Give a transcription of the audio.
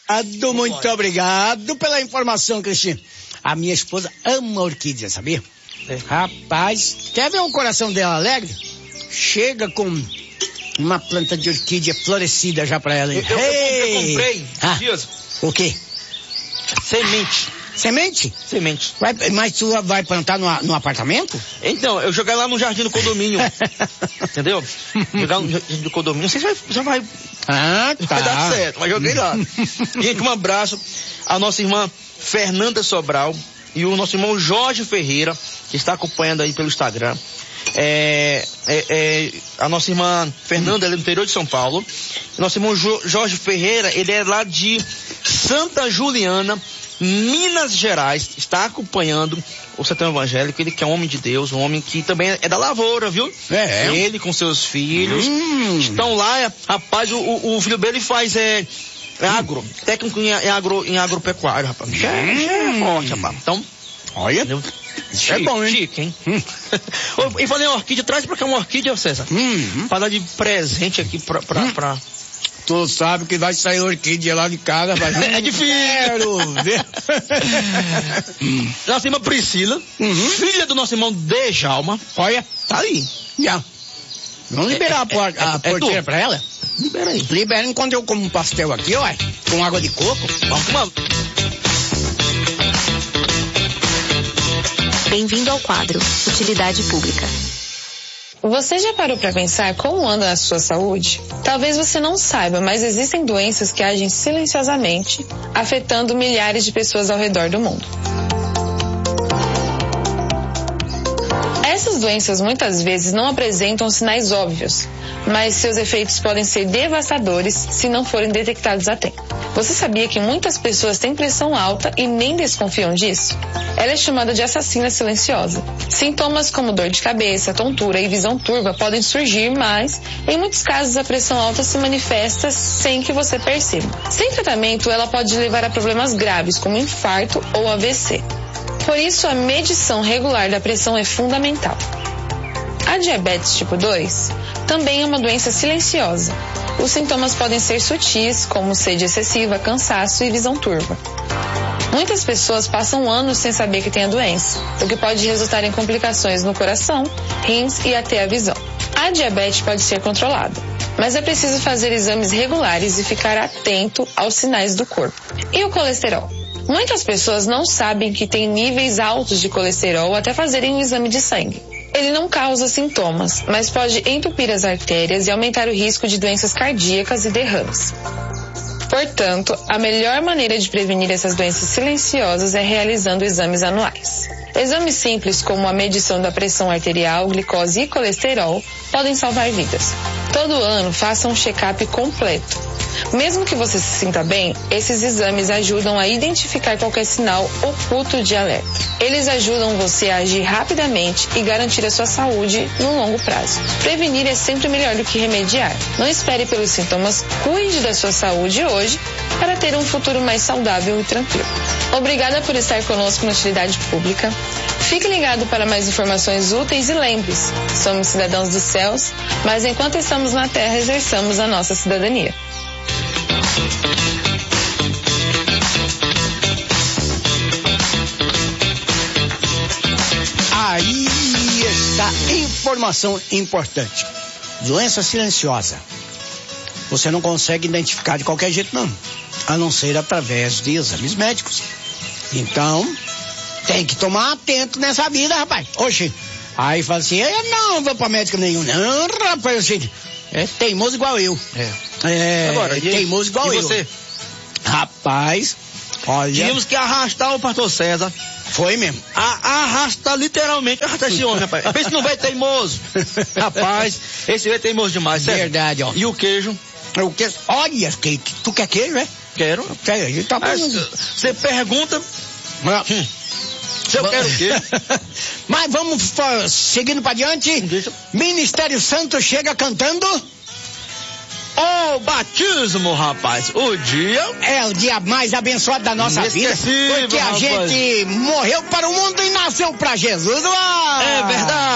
Muito obrigado pela informação, Cristina. A minha esposa ama orquídea, sabia? É. Rapaz, quer ver o coração dela alegre? Chega com uma planta de orquídea florescida já pra ela. Eu comprei dias. O quê? Semente. Semente? Semente. Mas tu vai plantar no apartamento? Então, eu joguei lá no jardim do condomínio. Entendeu? Jogar no jardim do condomínio. Não sei se já vai... Tá. Vai dar certo, mas joguei lá. Gente, um abraço à nossa irmã Fernanda Sobral e o nosso irmão Jorge Ferreira, que está acompanhando aí pelo Instagram. A nossa irmã Fernanda, ela é do interior de São Paulo. Nosso irmão Jorge Ferreira, ele é lá de Santa Juliana, Minas Gerais, está acompanhando o Sertão Evangélico. Ele que é um homem de Deus, um homem que também é da lavoura, viu? Ele com seus filhos estão lá. Rapaz, o filho dele faz técnico em agropecuário, rapaz. É forte, rapaz. Então, olha, é bom, hein? Chique, hein? E falei, orquídea, traz pra cá uma orquídea, César. Pra dar de presente aqui pra... Tu sabe que vai sair orquídea lá de casa, mas é difícil. Nossa irmã Priscila, filha do nosso irmão Dejalma, olha, tá aí. Já. Vamos liberar a porteira pra ela? Libera aí. Libera enquanto eu como um pastel aqui, ó, com água de coco. Vamos. Bem-vindo ao quadro Utilidade Pública. Você já parou para pensar como anda a sua saúde? Talvez você não saiba, mas existem doenças que agem silenciosamente, afetando milhares de pessoas ao redor do mundo. Essas doenças muitas vezes não apresentam sinais óbvios, mas seus efeitos podem ser devastadores se não forem detectados a tempo. Você sabia que muitas pessoas têm pressão alta e nem desconfiam disso? Ela é chamada de assassina silenciosa. Sintomas como dor de cabeça, tontura e visão turva podem surgir, mas, em muitos casos, a pressão alta se manifesta sem que você perceba. Sem tratamento, ela pode levar a problemas graves, como infarto ou AVC. Por isso, a medição regular da pressão é fundamental. A diabetes tipo 2 também é uma doença silenciosa. Os sintomas podem ser sutis, como sede excessiva, cansaço e visão turva. Muitas pessoas passam anos sem saber que têm a doença, o que pode resultar em complicações no coração, rins e até a visão. A diabetes pode ser controlada, mas é preciso fazer exames regulares e ficar atento aos sinais do corpo. E o colesterol? Muitas pessoas não sabem que têm níveis altos de colesterol até fazerem um exame de sangue. Ele não causa sintomas, mas pode entupir as artérias e aumentar o risco de doenças cardíacas e derrames. Portanto, a melhor maneira de prevenir essas doenças silenciosas é realizando exames anuais. Exames simples como a medição da pressão arterial, glicose e colesterol podem salvar vidas. Todo ano, faça um check-up completo. Mesmo que você se sinta bem, esses exames ajudam a identificar qualquer sinal oculto de alerta. Eles ajudam você a agir rapidamente e garantir a sua saúde no longo prazo. Prevenir é sempre melhor do que remediar. Não espere pelos sintomas, cuide da sua saúde hoje para ter um futuro mais saudável e tranquilo. Obrigada por estar conosco na Utilidade Pública. Fique ligado para mais informações úteis e lembre-se, somos cidadãos dos céus, mas enquanto estamos na terra, exerçamos a nossa cidadania. Aí está informação importante. Doença silenciosa. Você não consegue identificar de qualquer jeito, não. A não ser através de exames médicos. Então, tem que tomar atento nessa vida, rapaz. Oxi. Aí fala assim, eu não vou pra médico nenhum. Não, rapaz, assim, é teimoso igual eu. Agora, teimoso igual eu. E você? Rapaz, olha... Tínhamos que arrastar o pastor César. Foi mesmo. Literalmente, arrastar esse homem, rapaz. Pensa no velho teimoso. Rapaz, esse velho teimoso demais, sério. Verdade, ó. E o queijo? O queijo? Olha, tu quer queijo, é? Quero. Tá bom. Você pergunta... Se eu quero o quê? Mas vamos seguindo pra diante. Ministério Santo chega cantando... O batismo, rapaz. O dia... É o dia mais abençoado da nossa vida. Porque a gente morreu para o mundo e nasceu para Jesus. Uau! É verdade.